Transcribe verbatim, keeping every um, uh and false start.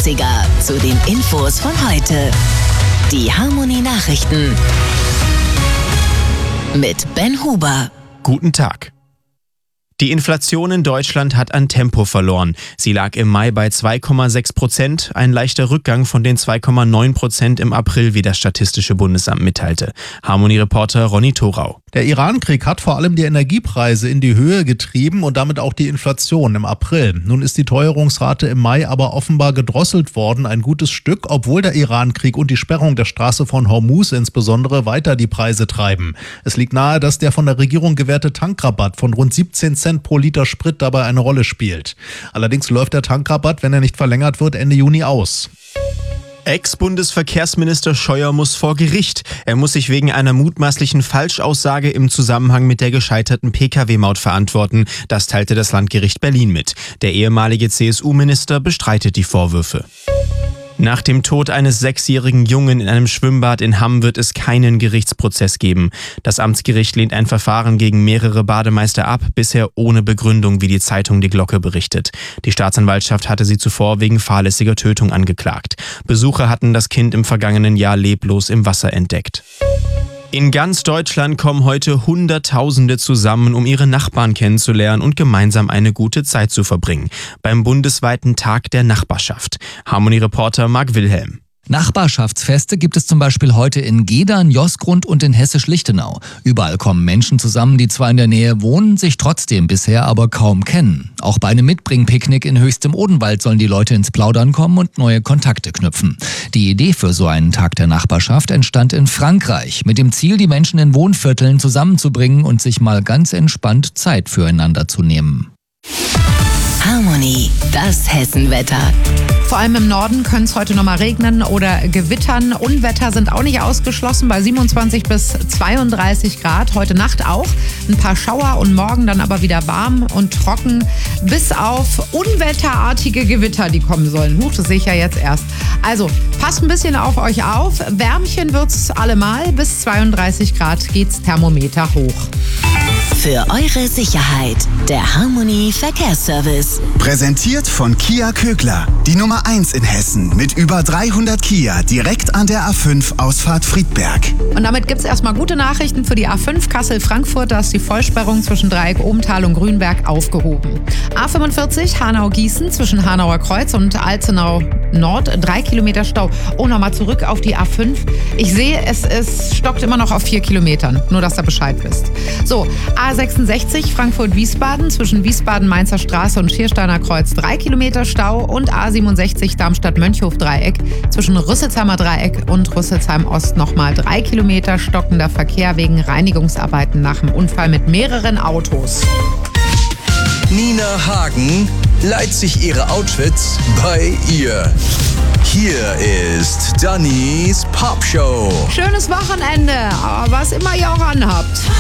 dreißiger zu den Infos von heute. Die Harmony Nachrichten mit Ben Huber. Guten Tag. Die Inflation in Deutschland hat an Tempo verloren. Sie lag im Mai bei zwei Komma sechs Prozent, ein leichter Rückgang von den zwei Komma neun Prozent im April, wie das Statistische Bundesamt mitteilte. Harmony-Reporter Ronny Thorau. Der Iran-Krieg hat vor allem die Energiepreise in die Höhe getrieben und damit auch die Inflation im April. Nun ist die Teuerungsrate im Mai aber offenbar gedrosselt worden, ein gutes Stück, obwohl der Iran-Krieg und die Sperrung der Straße von Hormuz insbesondere weiter die Preise treiben. Es liegt nahe, dass der von der Regierung gewährte Tankrabatt von rund siebzehn Cent pro Liter Sprit dabei eine Rolle spielt. Allerdings läuft der Tankrabatt, wenn er nicht verlängert wird, Ende Juni aus. Ex-Bundesverkehrsminister Scheuer muss vor Gericht. Er muss sich wegen einer mutmaßlichen Falschaussage im Zusammenhang mit der gescheiterten P K W-Maut verantworten. Das teilte das Landgericht Berlin mit. Der ehemalige C S U-Minister bestreitet die Vorwürfe. Nach dem Tod eines sechsjährigen Jungen in einem Schwimmbad in Hamm wird es keinen Gerichtsprozess geben. Das Amtsgericht lehnt ein Verfahren gegen mehrere Bademeister ab, bisher ohne Begründung, wie die Zeitung Die Glocke berichtet. Die Staatsanwaltschaft hatte sie zuvor wegen fahrlässiger Tötung angeklagt. Besucher hatten das Kind im vergangenen Jahr leblos im Wasser entdeckt. In ganz Deutschland kommen heute Hunderttausende zusammen, um ihre Nachbarn kennenzulernen und gemeinsam eine gute Zeit zu verbringen. Beim bundesweiten Tag der Nachbarschaft. Harmony-Reporter Marc Wilhelm. Nachbarschaftsfeste gibt es zum Beispiel heute in Gedern, Josgrund und in Hessisch-Lichtenau. Überall kommen Menschen zusammen, die zwar in der Nähe wohnen, sich trotzdem bisher aber kaum kennen. Auch bei einem Mitbringpicknick in Höchstem Odenwald sollen die Leute ins Plaudern kommen und neue Kontakte knüpfen. Die Idee für so einen Tag der Nachbarschaft entstand in Frankreich, mit dem Ziel, die Menschen in Wohnvierteln zusammenzubringen und sich mal ganz entspannt Zeit füreinander zu nehmen. Harmony, das Hessenwetter. Vor allem im Norden könnte es heute nochmal regnen oder gewittern. Unwetter sind auch nicht ausgeschlossen bei siebenundzwanzig bis zweiunddreißig Grad. Heute Nacht auch ein paar Schauer und morgen dann aber wieder warm und trocken. Bis auf unwetterartige Gewitter, die kommen sollen. Huch, das sehe ich ja jetzt erst. Also passt ein bisschen auf euch auf. Wärmchen wird's allemal. Bis zweiunddreißig Grad geht's Thermometer hoch. Für eure Sicherheit, der Harmony Verkehrsservice. Präsentiert von Kia Kögler, die Nummer eins in Hessen mit über dreihundert Kia direkt an der A fünf Ausfahrt Friedberg. Und damit gibt es erstmal gute Nachrichten für die A fünf Kassel-Frankfurt. Da ist die Vollsperrung zwischen Dreieck Obenthal und Grünberg aufgehoben. A fünfundvierzig Hanau-Gießen zwischen Hanauer Kreuz und Alzenau Nord, drei Kilometer Stau. Oh, nochmal zurück auf die A fünf. Ich sehe, es, es stockt immer noch auf vier Kilometern. Nur, dass ihr Bescheid wisst. So, A sechsundsechzig Frankfurt-Wiesbaden zwischen Wiesbaden-Mainzer Straße und Schiersteiner Kreuz, drei Kilometer Stau. Und A siebenundsechzig Darmstadt-Mönchhof-Dreieck zwischen Rüsselsheimer Dreieck und Rüsselsheim-Ost nochmal drei Kilometer stockender Verkehr wegen Reinigungsarbeiten nach dem Unfall mit mehreren Autos. Nina Hagen leiht sich ihre Outfits bei ihr. Hier ist Dannys Popshow. Schönes Wochenende, aber was immer ihr auch anhabt.